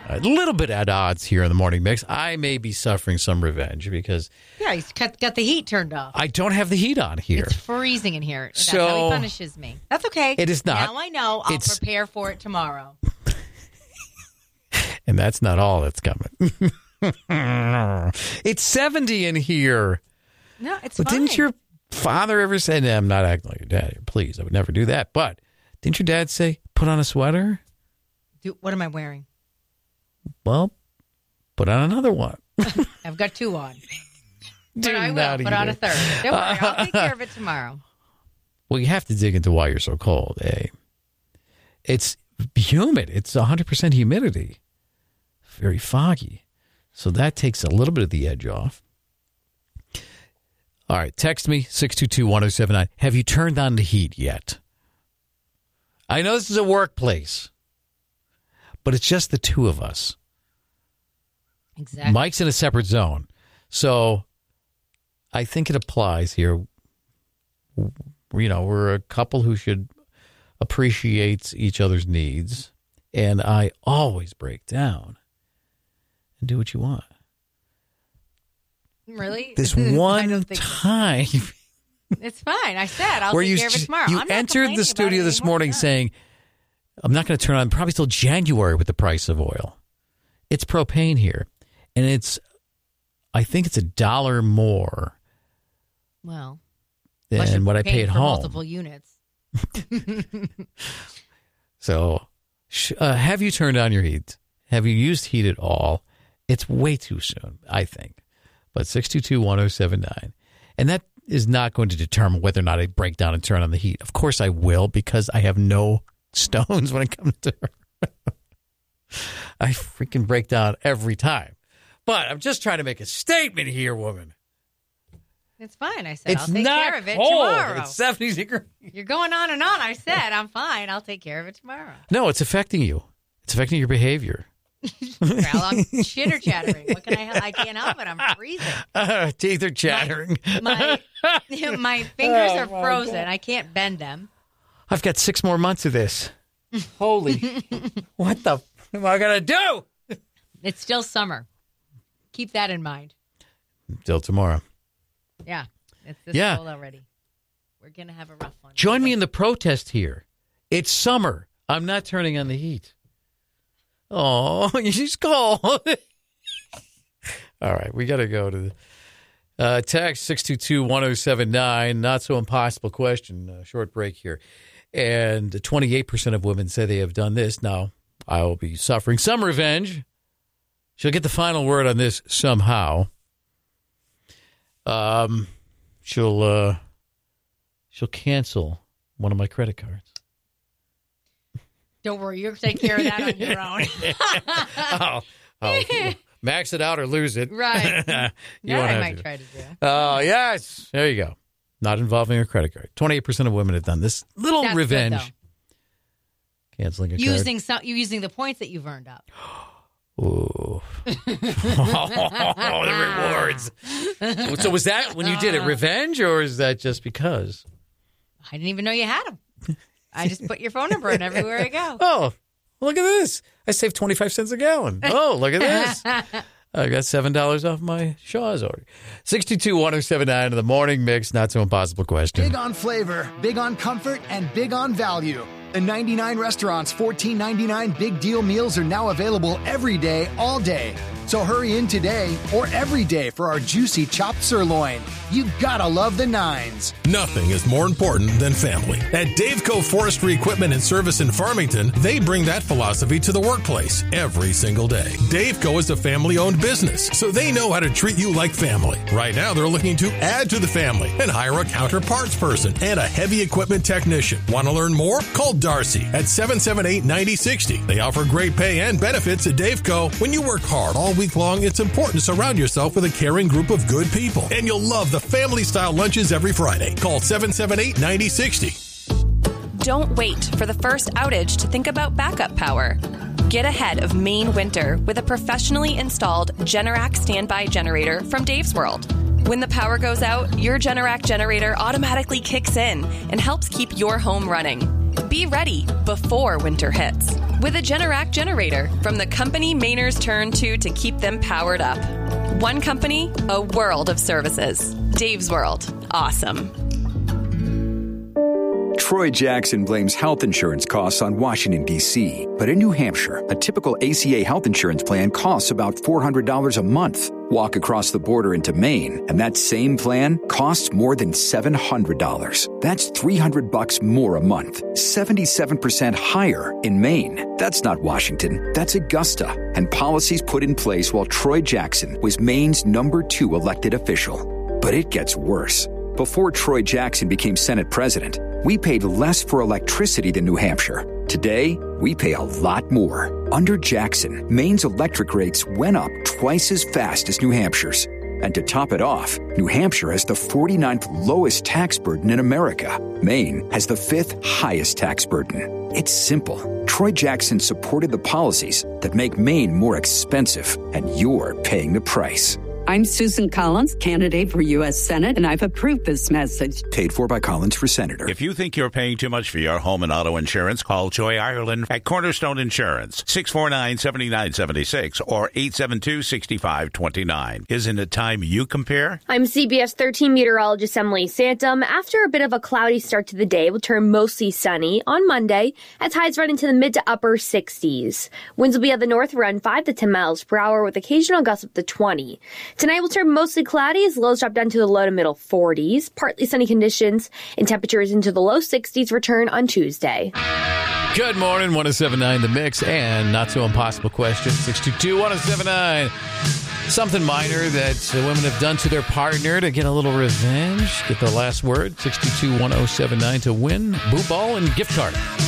a little bit at odds here in the morning mix. I may be suffering some revenge because... Yeah, he's got the heat turned off. I don't have the heat on here. It's freezing in here. That's how he punishes me. That's okay. It is not. Now I know. I'll prepare for it tomorrow. And that's not all that's coming. It's 70 in here. No, it's fine. Didn't your father ever say, I'm not acting like your dad here, please, I would never do that. But didn't your dad say, put on a sweater? What am I wearing? Well, put on another one. I've got 2 on. But I will put on a third. Don't worry, I'll take care of it tomorrow. Well, you have to dig into why you're so cold, eh? It's humid. It's 100% humidity. Very foggy. So that takes a little bit of the edge off. All right, text me, 622-1079. Have you turned on the heat yet? I know this is a workplace, but it's just the two of us. Exactly. Mike's in a separate zone. So I think it applies here. You know, we're a couple who should appreciate each other's needs, and I always break down and do what you want. Really? This one time. It's fine. I said I'll take care of it tomorrow. You entered the studio this morning saying, I'm not going to turn on probably till January with the price of oil. It's propane here. And I think it's $1 more than what I pay at home. Multiple units. So have you turned on your heat? Have you used heat at all? It's way too soon, I think. But 622-1079. And that is not going to determine whether or not I break down and turn on the heat. Of course I will, because I have no stones when it comes to her. I freaking break down every time. But I'm just trying to make a statement here, woman. It's fine, I said. I'll take care of it tomorrow. It's 70 degrees. You're going on and on. I said, I'm fine. I'll take care of it tomorrow. No, it's affecting you. It's affecting your behavior. Well, I'm chitter chattering. What can I can't help it. I'm freezing. Teeth are chattering. My fingers are frozen. God. I can't bend them. I've got 6 more months of this. Holy. What the am I going to do? It's still summer. Keep that in mind. Till tomorrow. Yeah. It's this cold already. We're going to have a rough one. Join me in the protest here. It's summer. I'm not turning on the heat. Oh, she's cold. All right, we got to go to the text 622-1079. Not so impossible question. Short break here. And 28% of women say they have done this. Now, I will be suffering some revenge. She'll get the final word on this somehow. She'll cancel one of my credit cards. Don't worry, you'll take care of that on your own. Max it out or lose it. Right. I might try to do. Oh, yes. There you go. Not involving a credit card. 28% of women have done this. That's revenge. Good, canceling a card. Using the points that you've earned up. Ooh. The rewards. So was that when you did it revenge, or is that just because? I didn't even know you had them. I just put your phone number in everywhere I go. Oh, look at this. I saved 25 cents a gallon. Oh, look at this. I got $7 off my Shaw's order. 622-1079 in the morning mix. Not so impossible question. Big on flavor, big on comfort, and big on value. The 99 Restaurant's $14.99 Big Deal meals are now available every day, all day. So hurry in today or every day for our juicy chopped sirloin. You gotta love the nines. Nothing is more important than family. At Daveco Forestry Equipment and Service in Farmington, they bring that philosophy to the workplace every single day. Daveco is a family-owned business, so they know how to treat you like family. Right now, they're looking to add to the family and hire a counterparts person and a heavy equipment technician. Want to learn more? Call Darcy at 778-9060. They offer great pay and benefits at Daveco. When you work hard all week long, it's important to surround yourself with a caring group of good people. And you'll love the family-style lunches every Friday. Call 778-9060. Don't wait for the first outage to think about backup power. Get ahead of Maine winter with a professionally installed Generac standby generator from Dave's World. When the power goes out, your Generac generator automatically kicks in and helps keep your home running. Be ready before winter hits with a Generac generator from the company Mainers turn to keep them powered up. One company, a world of services. Dave's World. Awesome. Troy Jackson blames health insurance costs on Washington, D.C. But in New Hampshire, a typical ACA health insurance plan costs about $400 a month. Walk across the border into Maine, and that same plan costs more than $700. That's $300 more a month. 77% higher in Maine. That's not Washington. That's Augusta. And policies put in place while Troy Jackson was Maine's #2 elected official. But it gets worse. Before Troy Jackson became Senate president, we paid less for electricity than New Hampshire. Today, we pay a lot more. Under Jackson, Maine's electric rates went up twice as fast as New Hampshire's. And to top it off, New Hampshire has the 49th lowest tax burden in America. Maine has the 5th highest tax burden. It's simple. Troy Jackson supported the policies that make Maine more expensive, and you're paying the price. I'm Susan Collins, candidate for U.S. Senate, and I've approved this message. Paid for by Collins for Senator. If you think you're paying too much for your home and auto insurance, call Joy Ireland at Cornerstone Insurance, 649-7976 or 872-6529. Isn't it time you compare? I'm CBS 13 meteorologist Emily Santum. After a bit of a cloudy start to the day, we'll turn mostly sunny on Monday as highs run into the mid to upper 60s. Winds will be at the north around 5 to 10 miles per hour with occasional gusts up to 20. Tonight will turn mostly cloudy as lows drop down to the low to middle 40s. Partly sunny conditions and temperatures into the low 60s return on Tuesday. Good morning, 107.9 The Mix, and not so impossible question, 622-1079. Something minor that women have done to their partner to get a little revenge. Get the last word, 622-1079 to win Boo Ball and gift card.